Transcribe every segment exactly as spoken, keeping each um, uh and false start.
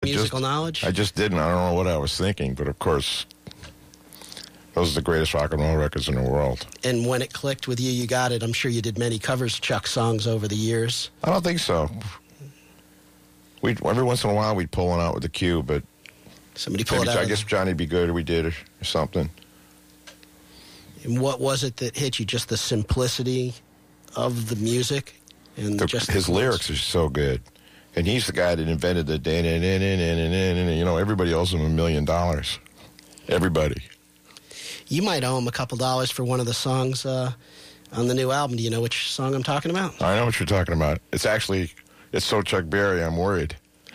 musical just, knowledge? I just didn't. I don't know what I was thinking, but of course, those are the greatest rock and roll records in the world. And when it clicked with you, you got it. I'm sure you did many covers of Chuck songs over the years. I don't think so. We every once in a while we'd pull one out with the cue, but somebody pull maybe, it out. I guess Johnny Be Good we did or, or something. And what was it that hit you? Just the simplicity of the music, and the, just his the lyrics are so good. And he's the guy that invented the dan dan dan dan dan dan. You know, everybody owes him a million dollars. Everybody. You might owe him a couple dollars for one of the songs uh, on the new album. Do you know which song I'm talking about? I know what you're talking about. It's actually, it's so Chuck Berry, I'm worried.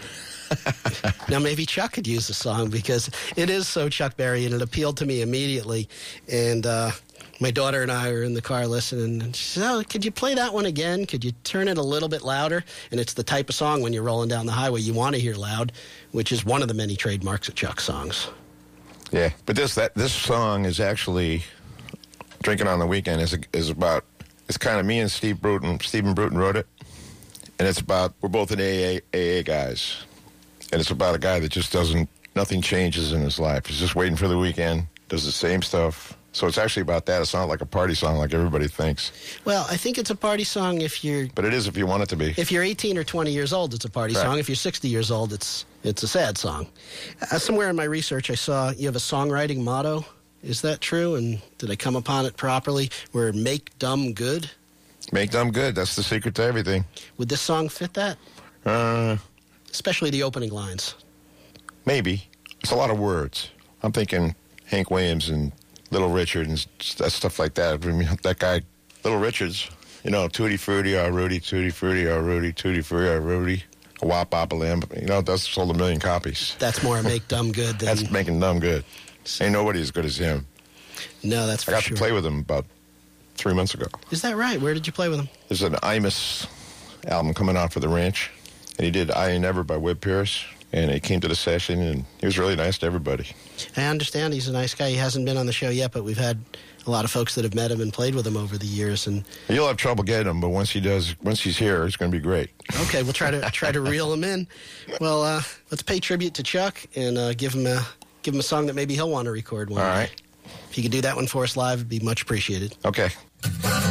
Now, maybe Chuck could use the song because it is so Chuck Berry, and it appealed to me immediately. And uh, my daughter and I were in the car listening, and she said, oh, could you play that one again? Could you turn it a little bit louder? And it's the type of song when you're rolling down the highway you want to hear loud, which is one of the many trademarks of Chuck songs. Yeah, but this that this song is actually, Drinking on the Weekend is is about, it's kind of me and Steve Bruton. Stephen Bruton wrote it, and it's about, we're both in A A, A A guys, and it's about a guy that just doesn't, nothing changes in his life. He's just waiting for the weekend, does the same stuff. So it's actually about that. It's not like a party song like everybody thinks. Well, I think it's a party song if you're... But it is if you want it to be. If you're eighteen or twenty years old, it's a party Right. song. If you're sixty years old, it's it's a sad song. Uh, somewhere in my research, I saw you have a songwriting motto. Is that true? And did I come upon it properly? Where make dumb good? Make them good. That's the secret to everything. Would this song fit that? Uh, Especially the opening lines. maybe. It's a lot of words. I'm thinking Hank Williams and Little Richard and that stuff like that. I mean, that guy, Little Richard's, you know, Tutti Frutti, oh Rudy, Tutti Frutti, oh Rudy, Tutti Frutti, oh Rudy, a wop bop a limb. You know, that's sold a million copies. That's more make dumb good than... That's making them good. Ain't nobody as good as him. No, that's for I got sure. to play with him about three months ago. Is that right? Where did you play with him? There's an Imus album coming out for the Ranch, and he did I Ain't Never by Webb Pierce, and he came to the session, and he was really nice to everybody. I understand he's a nice guy. He hasn't been on the show yet, but we've had a lot of folks that have met him and played with him over the years. And You'll have trouble getting him, but once he does, once he's here, it's going to be great. okay, we'll try to try to reel him in. Well, uh, let's pay tribute to Chuck and uh, give him a give him a song that maybe he'll want to record one All day. right. If you could do that one for us live, it'd be much appreciated. Okay.